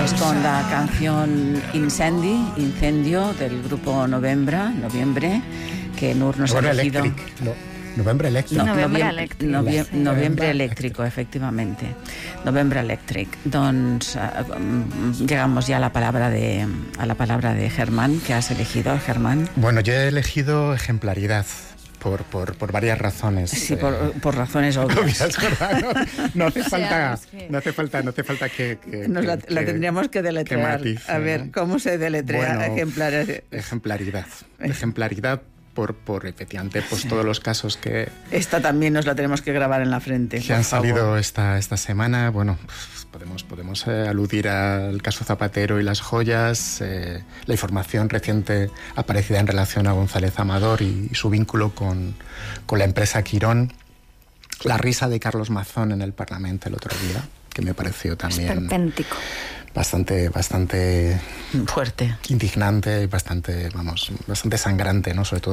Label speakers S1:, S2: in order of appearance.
S1: Es con la canción Incendio del grupo Noviembre, que Nur nos ha elegido.
S2: Novembre Electric.
S1: Noviembre Eléctrico, efectivamente. Novembre Electric. Doncs llegamos ya a la palabra de Germán, que has elegido, Germán.
S2: Bueno, yo he elegido ejemplaridad. Por varias razones.
S1: Sí, por razones obvias.
S2: No hace falta que
S1: la tendríamos que deletrear. A ver, ¿cómo se deletrea
S2: ejemplaridad? Ejemplaridad por efectivamente, pues todos los casos que...
S1: Esta también nos la tenemos que grabar en la frente.
S2: Que han salido esta semana. Bueno, podemos aludir al caso Zapatero y las joyas, la información reciente aparecida en relación a González Amador y su vínculo con la empresa Quirón, la risa de Carlos Mazón en el Parlamento el otro día, que me pareció también...
S3: Esperpéntico.
S2: Bastante
S1: fuerte,
S2: indignante y bastante sangrante, ¿no? Sobre todo